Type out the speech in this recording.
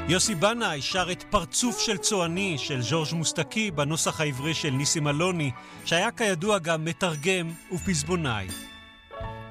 יוסי בנאי שר את פרצוף של צועני של ז'ורג' מוסטקי בנוסח העברי של ניסים אלוני, שהיה כידוע גם מתרגם ופזבונאי.